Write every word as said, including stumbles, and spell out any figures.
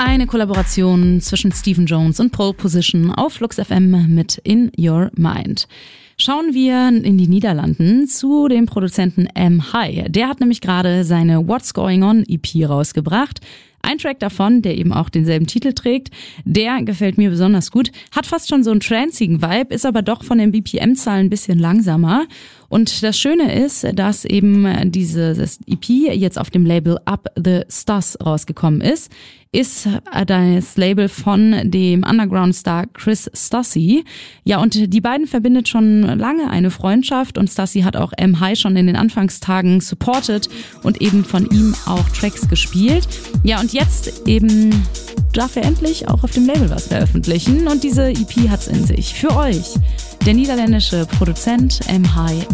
Eine Kollaboration zwischen Stephen Jones und Pole Position auf Flux F M mit In Your Mind. Schauen wir in die Niederlanden zu dem Produzenten M-High. Der hat nämlich gerade seine What's Going On E P rausgebracht. Ein Track davon, der eben auch denselben Titel trägt, der gefällt mir besonders gut. Hat fast schon so einen trancigen Vibe, ist aber doch von den B P M-Zahlen ein bisschen langsamer. Und das Schöne ist, dass eben dieses E P jetzt auf dem Label Up the Stars rausgekommen ist. Ist das Label von dem Underground-Star Chris Stassi. Ja, und die beiden verbindet schon lange eine Freundschaft und Stassi hat auch M-High schon in den Anfangstagen supported und eben von ihm auch Tracks gespielt. Ja, und jetzt eben darf er endlich auch auf dem Label was veröffentlichen und diese E P hat's in sich. Für euch der niederländische Produzent M-High